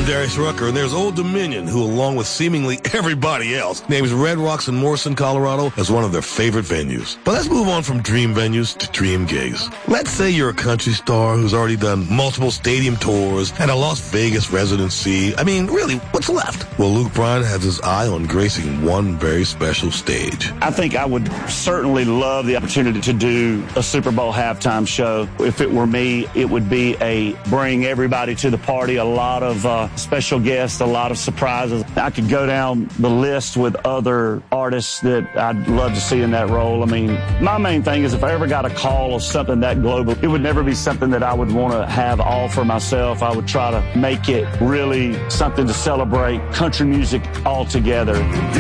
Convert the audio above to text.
Darius Rucker, and there's Old Dominion, who, along with seemingly everybody else, names Red Rocks in Morrison, Colorado as one of their favorite venues. But let's move on from dream venues to dream gigs. Let's say you're a country star who's already done multiple stadium tours and a Las Vegas residency. I mean, really, what's left? Well, Luke Bryan has his eye on gracing one very special stage. I think I would certainly love the opportunity to do a Super Bowl halftime show. If it were me, it would be a bring everybody to the party, a lot of special guests, a lot of surprises. I could go down the list with other artists that I'd love to see in that role. I mean, my main thing is if I ever got a call of something that global, it would never be something that I would want to have all for myself. I would try to make it really something to celebrate country music altogether.